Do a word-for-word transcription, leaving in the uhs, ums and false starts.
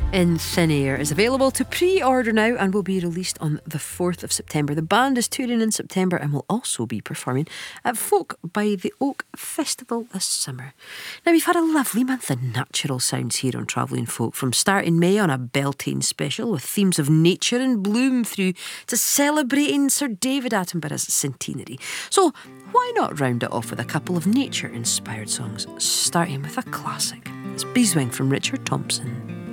In Thin Air is available to pre-order now and will be released on the fourth of September. The band is touring in September and will also be performing at Folk by the Oak Festival this summer. Now, we've had a lovely month of natural sounds here on Travelling Folk, from starting May on a Beltane special with themes of nature and bloom through to celebrating Sir David Attenborough's centenary. So why not round it off with a couple of nature-inspired songs, starting with a classic. It's Beeswing from Richard Thompson.